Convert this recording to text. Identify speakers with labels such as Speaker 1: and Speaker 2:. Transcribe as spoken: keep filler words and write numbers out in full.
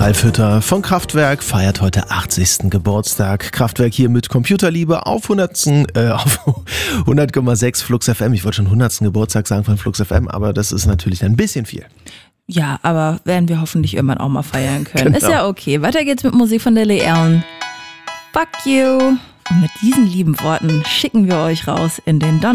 Speaker 1: Ralf Hütter von Kraftwerk feiert heute achtzigsten Geburtstag. Kraftwerk hier mit Computerliebe auf hundertsten Äh, auf hundert Komma sechs Flux F M. Ich wollte schon hundertsten Geburtstag sagen von Flux F M, aber das ist natürlich ein bisschen viel.
Speaker 2: Ja, aber werden wir hoffentlich irgendwann auch mal feiern können.
Speaker 1: Genau.
Speaker 2: Ist ja okay. Weiter geht's mit Musik von Lily Allen. Fuck you. Und mit diesen lieben Worten schicken wir euch raus in den Donnerstag.